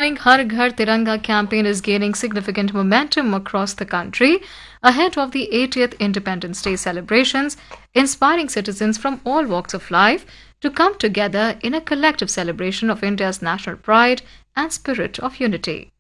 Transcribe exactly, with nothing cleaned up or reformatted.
ongoing Har Ghar Tiranga campaign is gaining significant momentum across the country ahead of the eightieth Independence Day celebrations, inspiring citizens from all walks of life to come together in a collective celebration of India's national pride and spirit of unity.